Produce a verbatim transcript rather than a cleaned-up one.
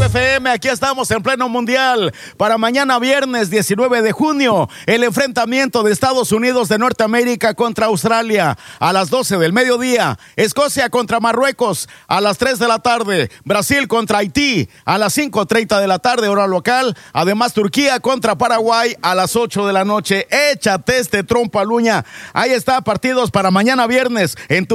F M, aquí estamos en pleno mundial. Para mañana viernes diecinueve de junio, el enfrentamiento de Estados Unidos de Norteamérica contra Australia a las doce del mediodía. Escocia contra Marruecos a las tres de la tarde. Brasil contra Haití a las cinco treinta de la tarde, hora local. Además, Turquía contra Paraguay a las ocho de la noche. Échate este trompo a luña. Ahí está, partidos para mañana viernes en tu